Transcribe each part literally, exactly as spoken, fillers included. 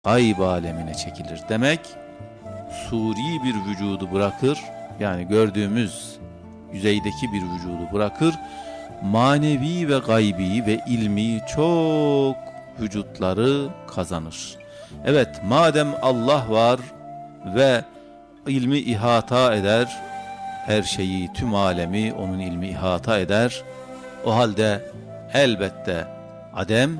gayb alemine çekilir. Demek suri bir vücudu bırakır, yani gördüğümüz yüzeydeki bir vücudu bırakır, manevi ve gaybi ve ilmi çok vücutları kazanır. Evet, madem Allah var ve ilmi ihata eder, her şeyi, tüm alemi onun ilmi ihata eder, o halde elbette adem,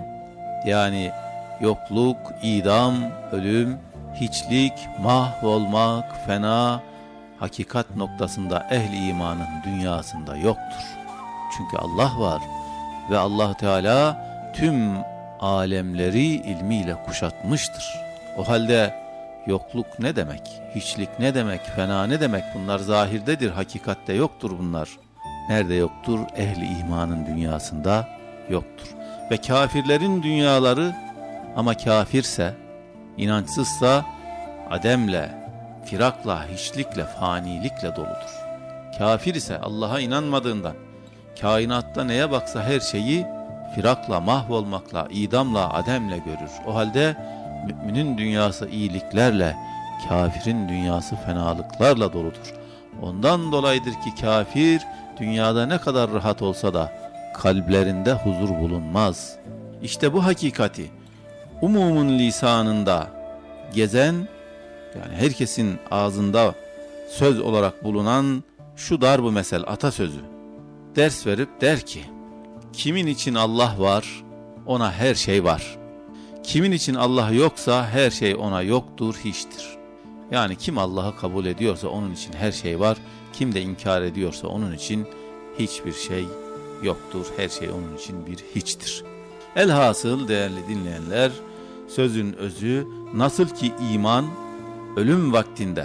yani yokluk, idam, ölüm, hiçlik, mahvolmak, fena, hakikat noktasında ehl-i imanın dünyasında yoktur. Çünkü Allah var ve Allah Teala tüm alemleri ilmiyle kuşatmıştır. O halde yokluk ne demek, hiçlik ne demek, fena ne demek, bunlar zahirdedir, hakikatte yoktur bunlar. Nerede yoktur? Ehl-i imanın dünyasında yoktur. Ve kafirlerin dünyaları, ama kafirse, inançsızsa ademle, firakla, hiçlikle, fanilikle doludur. Kafir ise Allah'a inanmadığından, kainatta neye baksa her şeyi firakla, mahvolmakla, idamla, ademle görür. O halde müminin dünyası iyiliklerle, kafirin dünyası fenalıklarla doludur. Ondan dolayıdır ki kafir dünyada ne kadar rahat olsa da kalplerinde huzur bulunmaz. İşte bu hakikati umumun lisanında gezen, yani herkesin ağzında söz olarak bulunan şu darb-ı mesel atasözü ders verip der ki, kimin için Allah var, ona her şey var. Kimin için Allah yoksa her şey ona yoktur, hiçtir. Yani kim Allah'ı kabul ediyorsa onun için her şey var, kim de inkar ediyorsa onun için hiçbir şey yoktur, her şey onun için bir hiçtir. Elhasıl değerli dinleyenler, sözün özü, nasıl ki iman ölüm vaktinde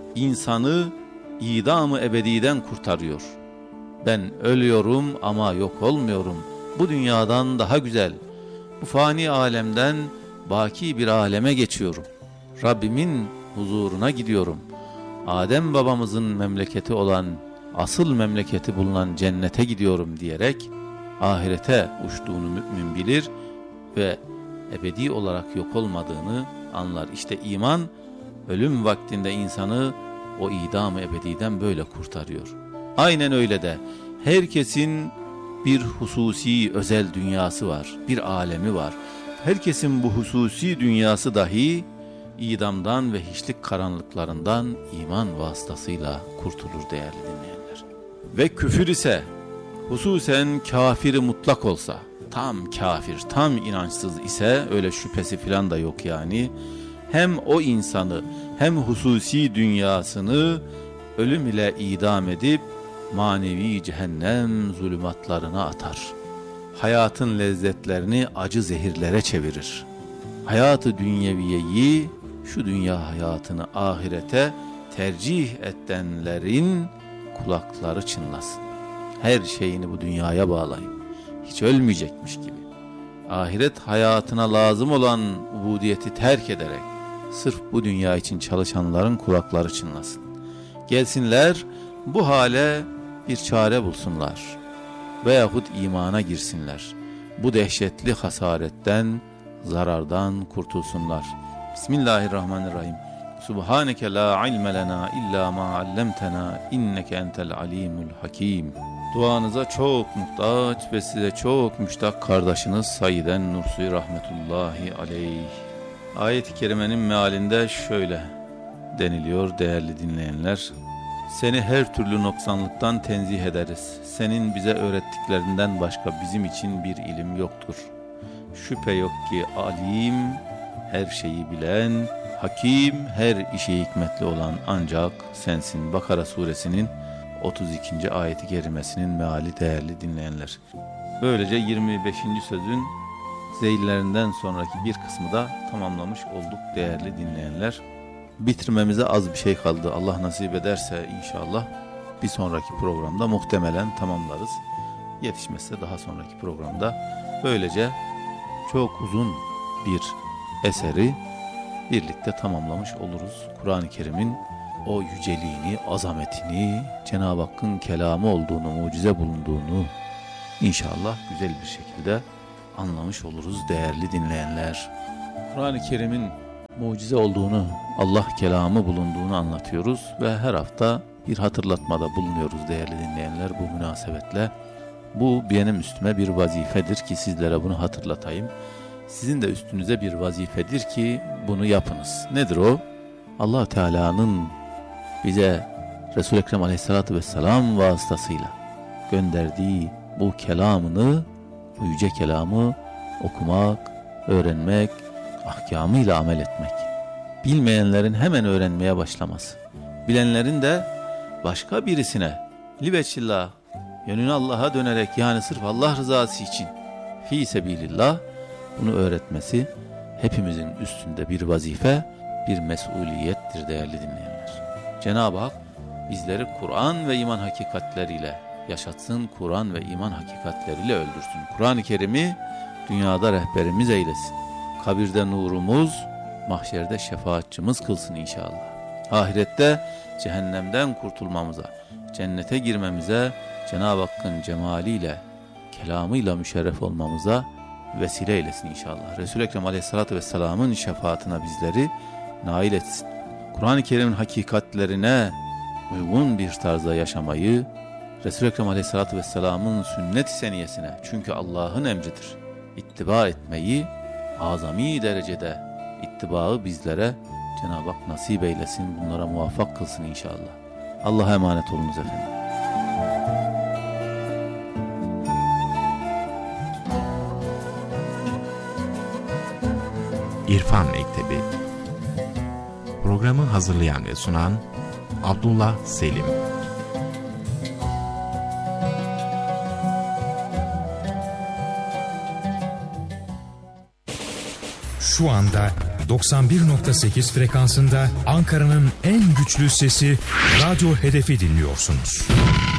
insanı idam-ı ebediden kurtarıyor. Ben ölüyorum ama yok olmuyorum. Bu dünyadan daha güzel, bu fani alemden baki bir aleme geçiyorum. Rabbimin huzuruna gidiyorum. Adem babamızın memleketi olan, asıl memleketi bulunan cennete gidiyorum diyerek ahirete uçtuğunu mümin bilir ve ebedi olarak yok olmadığını anlar. İşte iman ölüm vaktinde insanı o idam-ı ebediden böyle kurtarıyor. Aynen öyle de herkesin bir hususi özel dünyası var, bir alemi var. Herkesin bu hususi dünyası dahi idamdan ve hiçlik karanlıklarından iman vasıtasıyla kurtulur değerli dinleyenler. Ve küfür ise hususen kafiri mutlak olsa, tam kafir, tam inançsız ise, öyle şüphesi filan da yok yani, hem o insanı hem hususi dünyasını ölüm ile idam edip manevi cehennem zulümatlarına atar. Hayatın lezzetlerini acı zehirlere çevirir. Hayatı dünyeviyeyi, şu dünya hayatını ahirete tercih edenlerin kulakları çınlasın. Her şeyini bu dünyaya bağlayıp hiç ölmeyecekmiş gibi ahiret hayatına lazım olan ubudiyeti terk ederek sırf bu dünya için çalışanların kulakları çınlasın. Gelsinler bu hale bir çare bulsunlar veyahut imana girsinler. Bu dehşetli hasaretten, zarardan kurtulsunlar. Bismillahirrahmanirrahim. Subhaneke la ilme lena illa ma allamtena inneke entel alimul hakim. Duanıza çok muhtaç ve size çok müştak kardeşiniz Sayyiden Nursi rahmetullahi aleyh. Ayet-i kerimenin mealinde şöyle deniliyor değerli dinleyenler. Seni her türlü noksanlıktan tenzih ederiz. Senin bize öğrettiklerinden başka bizim için bir ilim yoktur. Şüphe yok ki alim, her şeyi bilen, hakim, her işi hikmetli olan ancak sensin. Bakara suresinin otuz ikinci ayeti kerimesinin meali değerli dinleyenler. Böylece yirmi beşinci sözün zeyllerinden sonraki bir kısmı da tamamlamış olduk değerli dinleyenler. Bitirmemize az bir şey kaldı. Allah nasip ederse inşallah bir sonraki programda muhtemelen tamamlarız. Yetişmezse daha sonraki programda. Böylece çok uzun bir eseri birlikte tamamlamış oluruz. Kur'an-ı Kerim'in o yüceliğini, azametini, Cenab-ı Hakk'ın kelamı olduğunu, mucize bulunduğunu inşallah güzel bir şekilde anlamış oluruz değerli dinleyenler. Kur'an-ı Kerim'in mucize olduğunu, Allah kelamı bulunduğunu anlatıyoruz ve her hafta bir hatırlatmada bulunuyoruz değerli dinleyenler bu münasebetle. Bu benim üstüme bir vazifedir ki sizlere bunu hatırlatayım. Sizin de üstünüze bir vazifedir ki bunu yapınız. Nedir o? Allah Teala'nın bize Resul-i Ekrem Aleyhisselatü Vesselam vasıtasıyla gönderdiği bu kelamını, bu yüce kelamı okumak, öğrenmek, ahkamıyla amel etmek. Bilmeyenlerin hemen öğrenmeye başlaması. Bilenlerin de başka birisine liveçillah, yönünü Allah'a dönerek, yani sırf Allah rızası için fi sebilillah bunu öğretmesi hepimizin üstünde bir vazife, bir mesuliyettir değerli dinleyenler. Cenab-ı Hak bizleri Kur'an ve iman hakikatleriyle yaşatsın, Kur'an ve iman hakikatleriyle öldürsün. Kur'an-ı Kerim'i dünyada rehberimiz eylesin. Kabirde nurumuz, mahşerde şefaatçimiz kılsın inşallah. Ahirette cehennemden kurtulmamıza, cennete girmemize, Cenab-ı Hakk'ın cemaliyle, kelamıyla müşerref olmamıza vesile eylesin inşallah. Resul-i Ekrem Aleyhisselatü Vesselam'ın şefaatine bizleri nail etsin. Kur'an-ı Kerim'in hakikatlerine uygun bir tarzda yaşamayı, Resul-i Ekrem Aleyhisselatü Vesselam'ın sünnet-i seniyesine, çünkü Allah'ın emridir, ittiba etmeyi, azami derecede ittibaı bizlere Cenab-ı Hak nasip eylesin, bunlara muvaffak kılsın inşallah. Allah'a emanet olunuz efendim. İrfan Mektebi. Programı hazırlayan ve sunan Abdullah Selim. Şu anda doksan bir nokta sekiz frekansında Ankara'nın en güçlü sesi Radyo Hedef'i dinliyorsunuz.